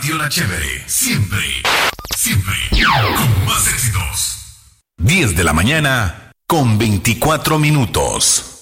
Radio La Chévere, siempre, siempre, con más éxitos. 10 de la mañana, con 24 minutos.